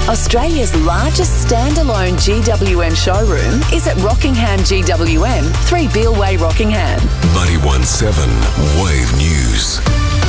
Australia's largest standalone GWM showroom is at Rockingham GWM, 3 Beale Way, Rockingham. 91.7 Wave News.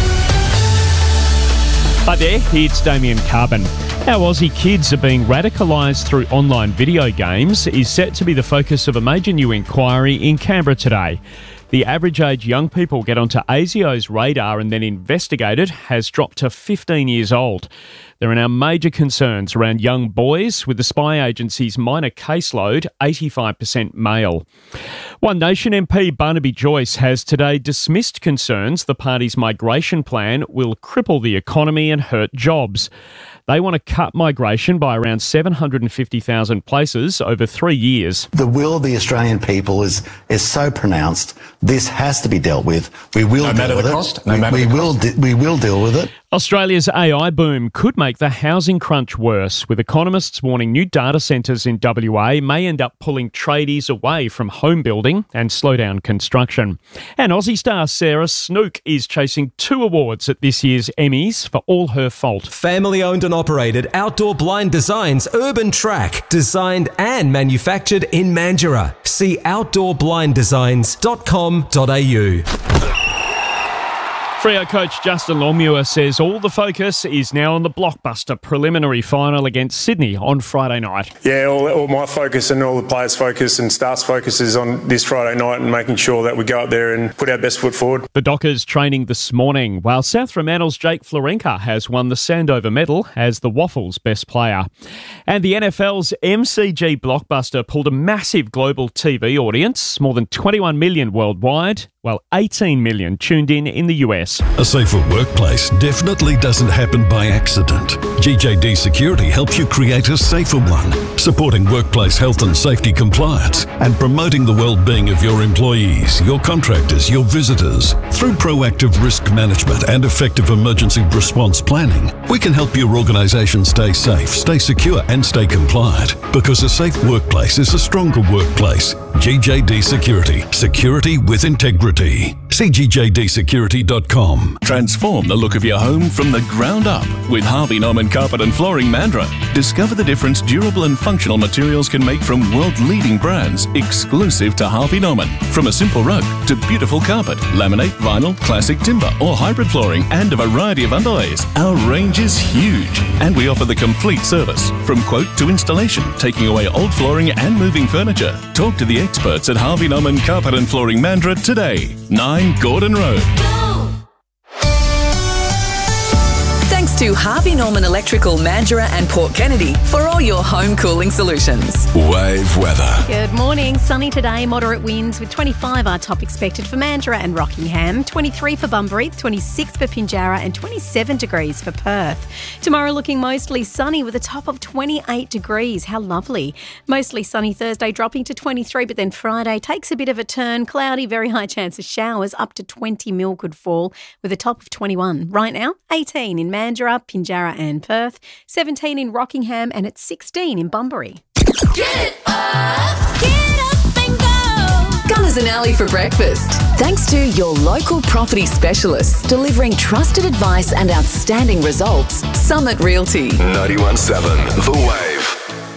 Hi there, it's Damien Carbon. How Aussie kids are being radicalised through online video games is set to be the focus of a major new inquiry in Canberra today. The average age young people get onto ASIO's radar and then investigated has dropped to 15 years old. There are now major concerns around young boys, with the spy agency's minor caseload 85% male. One Nation MP Barnaby Joyce has today dismissed concerns the party's migration plan will cripple the economy and hurt jobs. They want to cut migration by around 750,000 places over 3 years. The will of the Australian people is so pronounced. This has to be dealt with. We will deal with it. We will deal with it. Australia's AI boom could make the housing crunch worse, with economists warning new data centres in WA may end up pulling tradies away from home building and slow down construction. And Aussie star Sarah Snook is chasing 2 awards at this year's Emmys for All Her Fault. Family owned and operated outdoor blind designs Urban Track, designed and manufactured in Mandurah. See outdoorblindesigns.com.au. Freo coach Justin Longmuir says all the focus is now on the blockbuster preliminary final against Sydney on Friday night. Yeah, all my focus and all the players' focus and staff's focus is on this Friday night and making sure that we go up there and put our best foot forward. The Dockers training this morning, while South Fremantle's Jake Florenka has won the Sandover medal as the Waffles best player. And the NFL's MCG blockbuster pulled a massive global TV audience, more than 21 million worldwide, while 18 million tuned in the US. A safer workplace definitely doesn't happen by accident. GJD Security helps you create a safer one, supporting workplace health and safety compliance and promoting the well-being of your employees, your contractors, your visitors. Through proactive risk management and effective emergency response planning, we can help your organisation stay safe, stay secure and stay compliant, because a safe workplace is a stronger workplace. GJD Security. Security with integrity. See gjdsecurity.com. Transform the look of your home from the ground up with Harvey Norman Carpet and Flooring Mandurah. Discover the difference durable and functional materials can make from world-leading brands exclusive to Harvey Norman. From a simple rug to beautiful carpet, laminate, vinyl, classic timber or hybrid flooring and a variety of underlays. Our range is huge and we offer the complete service from quote to installation, taking away old flooring and moving furniture. Talk to the experts at Harvey Norman Carpet and Flooring Mandurah today. 9 Gordon Road. Thanks to Harvey Norman Electrical, Mandurah and Port Kennedy for all your home cooling solutions. Wave weather. Good morning. Sunny today, moderate winds with 25 our top expected for Mandurah and Rockingham, 23 for Bunbury, 26 for Pinjarra and 27 degrees for Perth. Tomorrow looking mostly sunny with a top of 28 degrees. How lovely. Mostly sunny Thursday dropping to 23, but then Friday takes a bit of a turn. Cloudy, very high chance of showers, up to 20 mil could fall with a top of 21. Right now, 18 in Mandurah, Pinjarra and Perth, 17 in Rockingham and it's 16 in Bunbury. Get up and go. Gunners and Alley for breakfast. Thanks to your local property specialists, delivering trusted advice and outstanding results. Summit Realty. 91.7 The Wave.